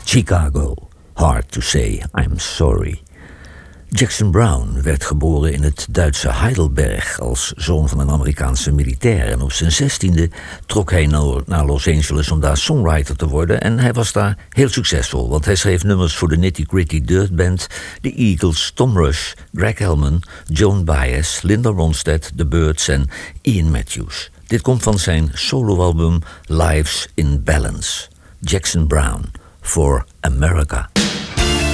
Chicago, hard to say I'm sorry. Jackson Browne werd geboren in het Duitse Heidelberg als zoon van een Amerikaanse militair. En op zijn 16e trok hij naar Los Angeles om daar songwriter te worden. En hij was daar heel succesvol, want hij schreef nummers voor de Nitty Gritty Dirt Band, de Eagles, Tom Rush, Greg Hellman, Joan Baez, Linda Ronstadt, The Byrds en Ian Matthews. Dit komt van zijn soloalbum Lives in Balance. Jackson Browne, For America.